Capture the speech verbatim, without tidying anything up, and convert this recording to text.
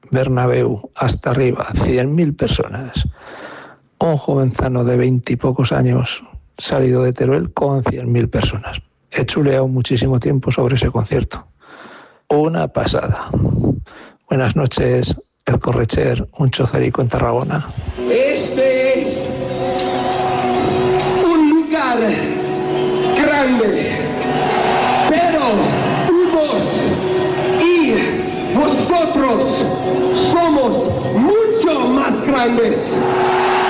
Bernabéu, hasta arriba, cien mil personas. Un jovenzano de veintipocos años salido de Teruel con cien mil personas. He chuleado muchísimo tiempo sobre ese concierto. Una pasada. Buenas noches, El Correcher, un chozarico en Tarragona. Este es un lugar grande, pero vos y vosotros somos mucho más grandes.